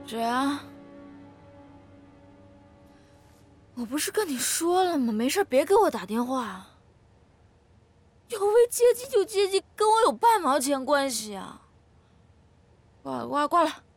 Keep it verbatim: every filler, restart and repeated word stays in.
谁啊？我不是跟你说了吗？没事别给我打电话。有为接机就接机，跟我有半毛钱关系啊！挂了挂了挂了。